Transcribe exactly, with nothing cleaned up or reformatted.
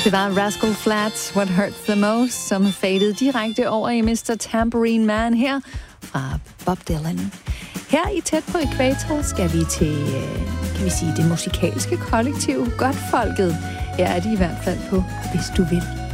Det var Rascal Flatts, What Hurts the Most, som fadede direkte over i mister Tambourine Man her fra Bob Dylan. Her i Tæt på Ækvator skal vi til, kan vi sige, det musikalske kollektiv Godtfolket. Her er de i hvert fald på Hvis du vil.